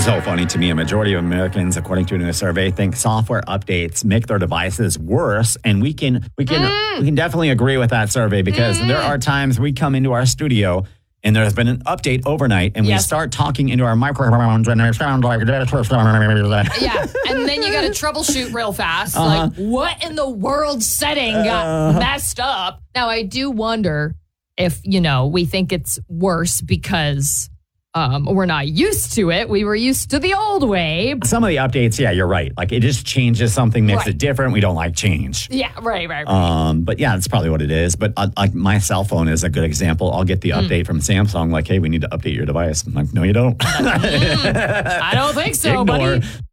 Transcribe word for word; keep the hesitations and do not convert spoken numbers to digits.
is so funny to me. A majority of Americans, according to a new survey, think software updates make their devices worse. And we can we can mm. we can definitely agree with that survey because mm. there are times we come into our studio and there's been an update overnight and yes. we start talking into our microphones and it sounds like this. Yeah, and then you got to troubleshoot real fast. Uh-huh. Like, what in the world setting got uh-huh. messed up? Now, I do wonder if, you know, we think it's worse because um, we're not used to it. We were used to the old way. Some of the updates, yeah, you're right. Like, it just changes something, makes right. it different. We don't like change. Yeah, right, right, right. Um, but yeah, that's probably what it is. But uh, like my cell phone is a good example. I'll get the mm. update from Samsung, like, hey, we need to update your device. I'm like, no, you don't. mm, I don't think so, Ignore. buddy.